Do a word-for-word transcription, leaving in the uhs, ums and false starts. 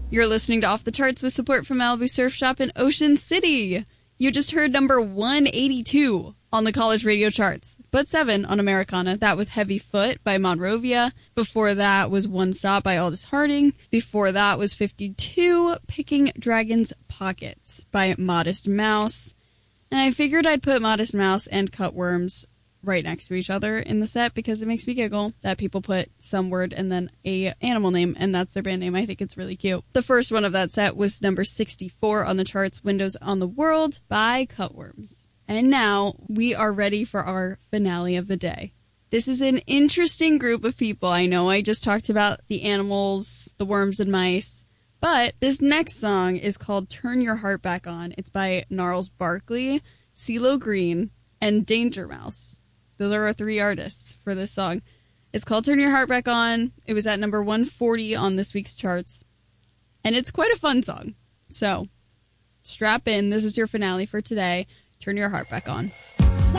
You're listening to Off the Charts with support from Malibu Surf Shop in Ocean City. You just heard number one eighty-two on the college radio charts, but seven on Americana. That was Heavy Foot by Monrovia. Before that was One Stop by Aldous Harding. Before that was fifty-two, Picking Dragon's Pockets by Modest Mouse. And I figured I'd put Modest Mouse and Cutworms right next to each other in the set because it makes me giggle that people put some word and then a animal name, and that's their band name. I think it's really cute. The first one of that set was number sixty-four on the charts, Windows on the World by Cutworms. And now we are ready for our finale of the day. This is an interesting group of people. I know I just talked about the animals, the worms and mice, but this next song is called Turn Your Heart Back On. It's by Gnarls Barkley, CeeLo Green, and Danger Mouse. Those are our three artists for this song. It's called Turn Your Heart Back On. It was at number one forty on this week's charts. And it's quite a fun song. So, strap in. This is your finale for today. Turn Your Heart Back On.